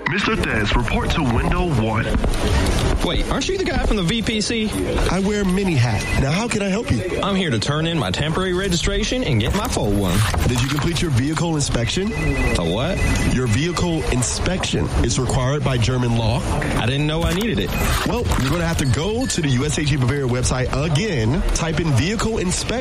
Mr. Thez, report to window 1. Wait, aren't you the guy from the VPC? I wear mini hat. Now, how can I help you? I'm here to turn in my temporary registration and get my full one. Did you complete your vehicle inspection? A what? Your vehicle inspection is required by German law. I didn't know I needed it. Well, you're going to have to go to the USAG Bavaria website again, type in vehicle inspection,